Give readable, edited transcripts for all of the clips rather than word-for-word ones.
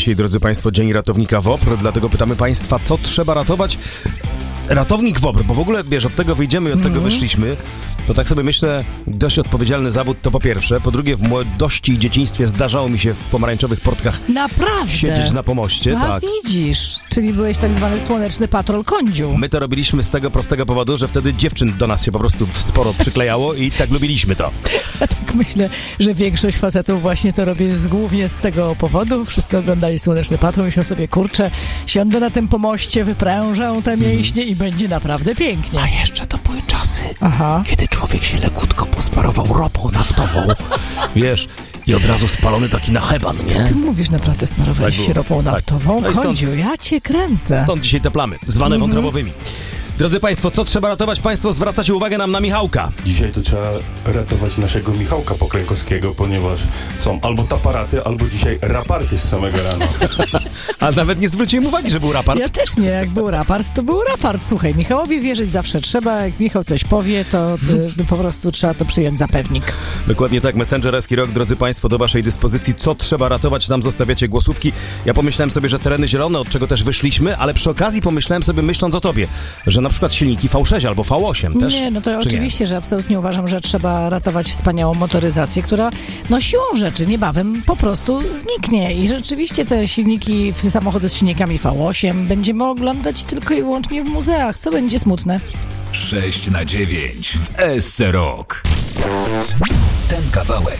Dzisiaj, drodzy Państwo, Dzień Ratownika WOPR, dlatego pytamy Państwa, co trzeba ratować? Ratownik WOPR, bo w ogóle, wiesz, od tego wyjdziemy i od tego wyszliśmy, to tak sobie myślę, dość odpowiedzialny zawód to po pierwsze, po drugie w młodości i dzieciństwie zdarzało mi się w pomarańczowych portkach siedzieć na pomoście. A widzisz, czyli byłeś tak zwany słoneczny patrol kądziu. My to robiliśmy z tego prostego powodu, że wtedy dziewczyn do nas się po prostu sporo przyklejało i tak lubiliśmy to. Ja tak myślę, że większość facetów właśnie to robi głównie z tego powodu. Wszyscy oglądali Słoneczny Patrol, myślą sobie, kurczę, siądę na tym pomoście, wyprężę te mięśnie i będzie naprawdę pięknie. A jeszcze to były czasy, Aha. kiedy człowiek się lekutko posmarował ropą naftową, wiesz, i od razu spalony taki na heban, nie? Co ty mówisz, naprawdę smarowałeś Tak się ropą naftową? No i stąd- Kądziu, ja cię kręcę. Stąd dzisiaj te plamy, zwane wątrobowymi. Drodzy Państwo, co trzeba ratować? Państwo zwracacie uwagę nam na Michałka. Dzisiaj to trzeba ratować naszego Michałka Poklękowskiego, ponieważ są albo taparaty, albo dzisiaj raparty z samego rana. A nawet nie zwróciłem uwagi, że był rapart. Ja też nie, jak był rapart, to był rapart. Słuchaj, Michałowi wierzyć zawsze trzeba, jak Michał coś powie, to po prostu trzeba to przyjąć za pewnik. Dokładnie tak, Messengerski Rok, drodzy Państwo, do Waszej dyspozycji. Co trzeba ratować? Nam zostawiacie głosówki. Ja pomyślałem sobie, że tereny zielone, od czego też wyszliśmy, ale przy okazji pomyślałem sobie, myśląc o Tobie, że na przykład silniki V6 albo V8 też. Nie, no to oczywiście, że absolutnie uważam, że trzeba ratować wspaniałą motoryzację, która no siłą rzeczy niebawem po prostu zniknie i rzeczywiście te silniki, samochody z silnikami V8 będziemy oglądać tylko i wyłącznie w muzeach, co będzie smutne. 6 na 9 w SC Rock. Ten kawałek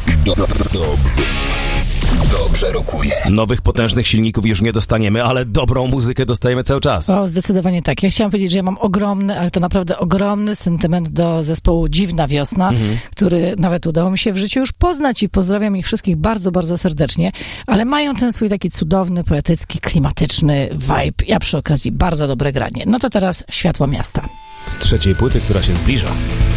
dobrze rokuje. Nowych, potężnych silników już nie dostaniemy, ale dobrą muzykę dostajemy cały czas. O, zdecydowanie tak. Ja chciałam powiedzieć, że ja mam ogromny, ale to naprawdę ogromny sentyment do zespołu Dziwna Wiosna, który nawet udało mi się w życiu już poznać i pozdrawiam ich wszystkich bardzo, bardzo serdecznie, ale mają ten swój taki cudowny, poetycki, klimatyczny vibe, a przy okazji bardzo dobre granie. No to teraz Światło Miasta. Z trzeciej płyty, która się zbliża.